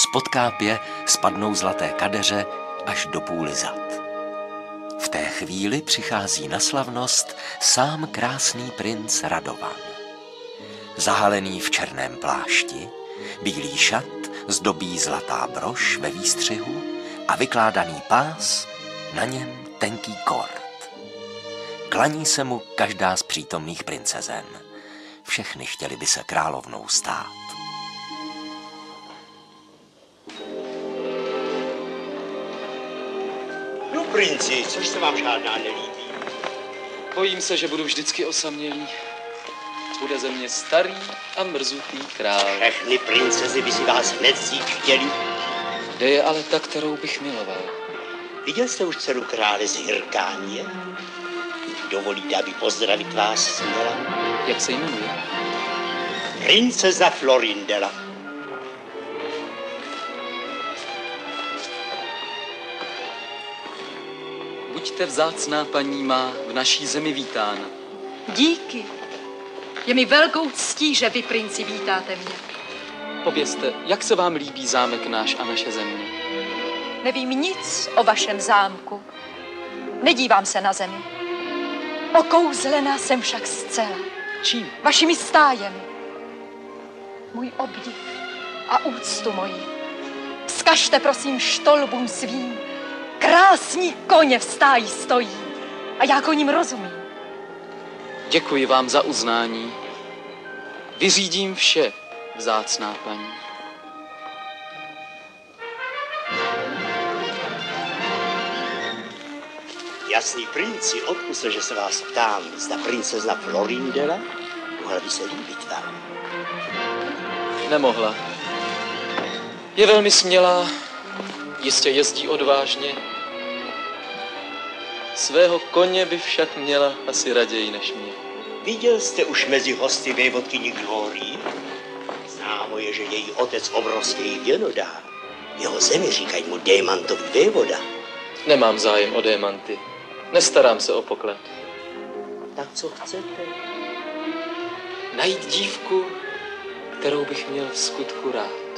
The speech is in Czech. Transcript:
Z podkápě spadnou zlaté kadeře až do půly zad. V té chvíli přichází na slavnost sám krásný princ Radovan. Zahalený v černém plášti, bílý šat zdobí zlatá brož ve výstřihu a vykládaný pás, na něm tenký kort. Klaní se mu každá z přítomných princezen. Všechny chtěly by se královnou stát. No, princi, což se vám žádná nelíbí? Bojím se, že budu vždycky osamělý. Bude ze mě starý a mrzutý král. Všechny princezy by si vás hned vzít chtěli. Kde je ale ta, kterou bych miloval? Viděl jste už dceru krále z Hyrkánie? Dovolíte, aby pozdravit vás směla? Jak se jmenuje? Princeza Florindela. Buďte vzácná paní má v naší zemi vítána. Díky. Je mi velkou ctí, že vy, princi, vítáte mě. Povězte, jak se vám líbí zámek náš a naše země? Nevím nic o vašem zámku. Nedívám se na zemi. Okouzlená jsem však zcela. Čím? Vašimi stájemi. Můj obdiv a úctu moji. Vzkažte, prosím, štolbům svým. Krásní koně v stáji stojí. A já koním rozumím. Děkuji vám za uznání. Vyřídím vše, vzácná paní. Jasný princi, odpusťte, že se vás ptám, zda princezna Florindela mohla by se líbit vám. Nemohla. Je velmi smělá, jistě jezdí odvážně. Svého koně by však měla asi raději než mě. Viděl jste už mezi hosty vévodkyni Glorii? Známo je, že její otec obrovský věnodár. Jeho zemi říkají mu démantový vévoda. Nemám zájem o démanty. Nestarám se o poklad. Tak co chcete? Najít dívku, kterou bych měl v skutku rád.